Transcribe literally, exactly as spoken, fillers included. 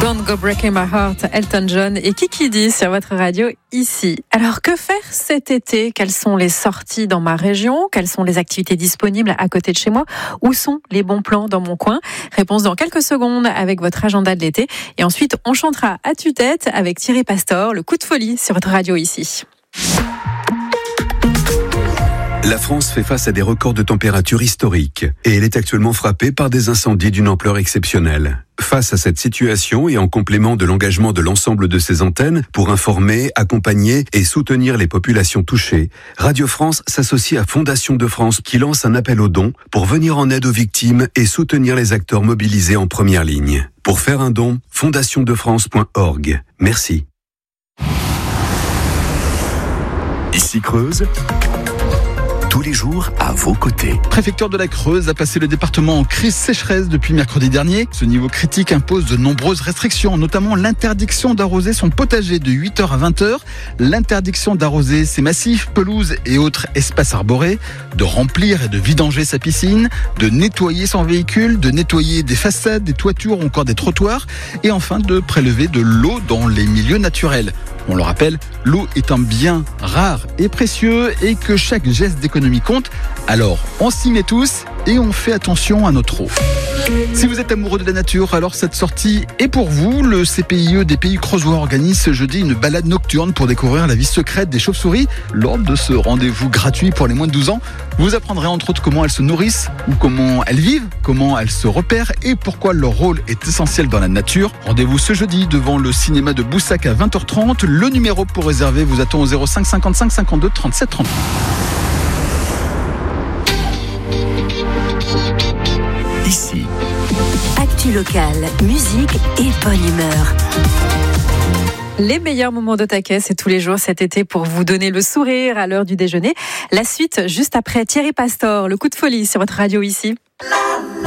Don't Go Breaking My Heart, Elton John et Kiki Dee sur votre radio ici. Alors que faire cet été? Quelles sont les sorties dans ma région? Quelles sont les activités disponibles à côté de chez moi? Où sont les bons plans dans mon coin? Réponse dans quelques secondes avec votre agenda de l'été. Et ensuite, on chantera à tue-tête avec Thierry Pastor, le coup de folie sur votre radio ici. La France fait face à des records de température historiques et elle est actuellement frappée par des incendies d'une ampleur exceptionnelle. Face à cette situation et en complément de l'engagement de l'ensemble de ses antennes pour informer, accompagner et soutenir les populations touchées, Radio France s'associe à Fondation de France qui lance un appel aux dons pour venir en aide aux victimes et soutenir les acteurs mobilisés en première ligne. Pour faire un don, fondation de france point org. Merci. Ici Creuse. Tous les jours à vos côtés. Préfecture de la Creuse a passé le département en crise sécheresse depuis mercredi dernier. Ce niveau critique impose de nombreuses restrictions, notamment l'interdiction d'arroser son potager de huit heures à vingt heures, l'interdiction d'arroser ses massifs, pelouses et autres espaces arborés, de remplir et de vidanger sa piscine, de nettoyer son véhicule, de nettoyer des façades, des toitures ou encore des trottoirs, et enfin de prélever de l'eau dans les milieux naturels. On le rappelle, l'eau est un bien rare et précieux et que chaque geste d'économie compte. Alors, on s'y met tous et on fait attention à notre eau. Si vous êtes amoureux de la nature, alors cette sortie est pour vous. Le C P I E des Pays Creusois organise ce jeudi une balade nocturne pour découvrir la vie secrète des chauves-souris. Lors de ce rendez-vous gratuit pour les moins de douze ans, vous apprendrez entre autres comment elles se nourrissent ou comment elles vivent, comment elles se repèrent et pourquoi leur rôle est essentiel dans la nature. Rendez-vous ce jeudi devant le cinéma de Boussac à vingt heures trente. Le numéro pour réserver vous attend au zéro cinq cinquante-cinq cinquante-deux trente-sept trente. Ici. Actu locale, musique et bonne humeur. Les meilleurs moments de taquet, c'est tous les jours cet été pour vous donner le sourire à l'heure du déjeuner. La suite, juste après Thierry Pastor, le coup de folie sur votre radio ici.